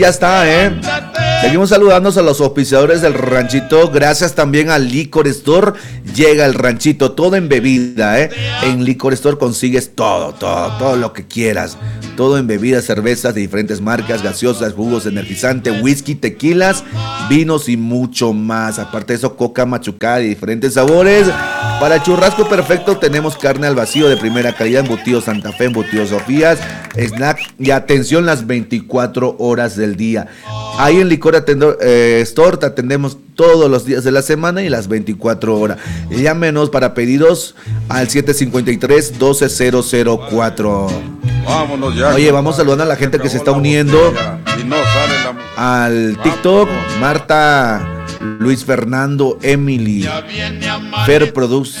ya está, Seguimos saludándonos a los auspiciadores del ranchito. Gracias también al Liquor Store. Llega el ranchito, todo en bebida, En Liquor Store consigues todo lo que quieras. Todo en bebidas, cervezas de diferentes marcas, gaseosas, jugos, energizantes, whisky, tequilas, vinos y mucho más. Aparte de eso, coca machucada de diferentes sabores. Para el churrasco perfecto tenemos carne al vacío de primera calidad, embutido Santa Fe, embutido Sofías, snack y atención las 24 horas del día. Ahí en Licor Store te atendemos todos los días de la semana y las 24 horas. Llámenos para pedidos al 753-12004. Vámonos ya. Oye, vamos saludando a la gente que se está uniendo al TikTok. Marta, Luis Fernando, Emily, Fer Produce,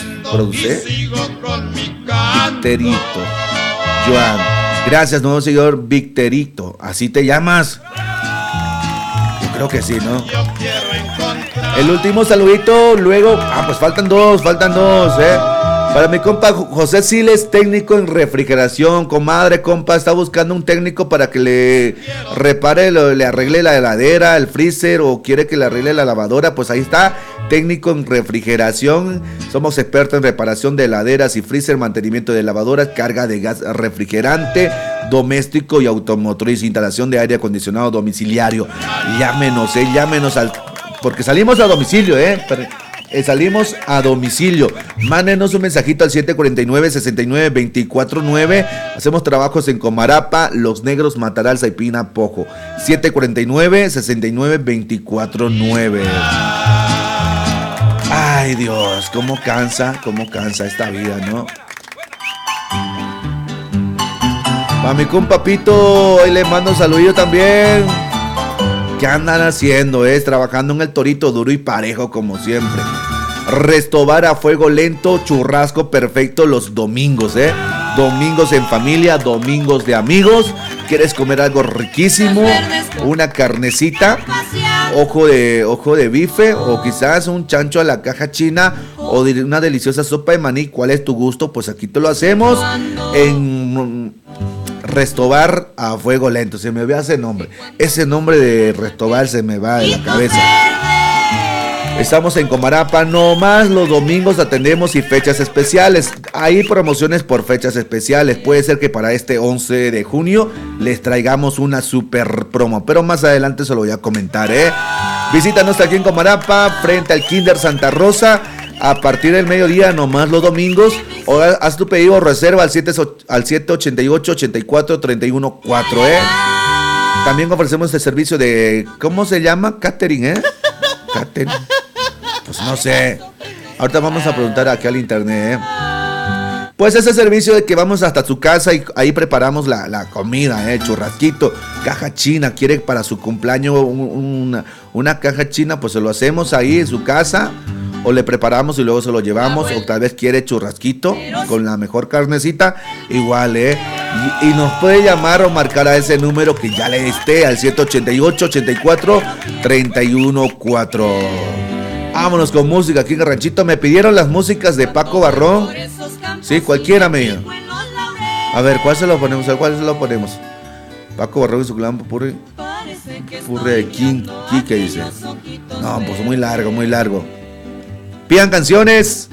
Victorito, Joan. Gracias, nuevo seguidor, Victorito. ¿Así te llamas? Yo creo que sí, ¿no? El último saludito, luego, pues faltan dos, Para mi compa José Siles, técnico en refrigeración. Comadre, compa, está buscando un técnico para que le repare, le arregle la heladera, el freezer, o quiere que le arregle la lavadora. Pues ahí está, técnico en refrigeración. Somos expertos en reparación de heladeras y freezer, mantenimiento de lavadoras, carga de gas refrigerante, doméstico y automotriz, instalación de aire acondicionado domiciliario. Llámenos, porque salimos a domicilio, salimos a domicilio. Mándenos un mensajito al 749-69-249. Hacemos trabajos en Comarapa, Los Negros, Mataral, Saipina, Pojo. 749-69-249. Ay, Dios, cómo cansa esta vida, ¿no? Para mi compapito, hoy le mando un saludillo también. ¿Qué andan haciendo? Trabajando en el torito duro y parejo como siempre. Restobar a fuego lento, churrasco perfecto los domingos, Domingos en familia, domingos de amigos. ¿Quieres comer algo riquísimo? Una carnecita, ojo de bife, o quizás un chancho a la caja china, o una deliciosa sopa de maní. ¿Cuál es tu gusto? Pues aquí te lo hacemos en Restobar a fuego lento. Se me ve ese nombre de Restobar se me va de la cabeza. Estamos en Comarapa, no más los domingos atendemos y fechas especiales. Hay promociones por fechas especiales. Puede ser que para este 11 de junio les traigamos una super promo, pero más adelante se lo voy a comentar, Visítanos aquí en Comarapa, frente al Kinder Santa Rosa, a partir del mediodía, nomás los domingos. O haz tu pedido o reserva al 788-84-31-4, También ofrecemos el servicio de, ¿cómo se llama? Catering, Catering. Pues no sé. Ahorita vamos a preguntar aquí al internet, Pues ese servicio de que vamos hasta su casa y ahí preparamos la comida, churrasquito, caja china. Quiere para su cumpleaños una caja china, pues se lo hacemos ahí en su casa. O le preparamos y luego se lo llevamos. O tal vez quiere churrasquito con la mejor carnecita. Igual, y nos puede llamar o marcar a ese número que ya le esté, al 788-84-31-4. Vámonos con música aquí en el ranchito. Me pidieron las músicas de Paco Barrón. Sí, cualquiera me dijo. A ver, ¿cuál se lo ponemos? Paco Barrón y su clan Purre de Quique dice. No, pues muy largo. Pidan canciones.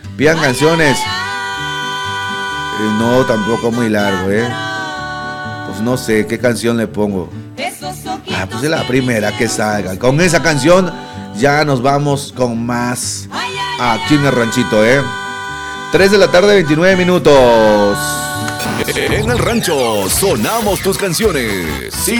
No, tampoco muy largo, Pues no sé qué canción le pongo. Pues es la primera que salga. Con esa canción ya nos vamos con más aquí en el ranchito, 3 de la tarde, 29 minutos. En el rancho sonamos tus canciones. Sí.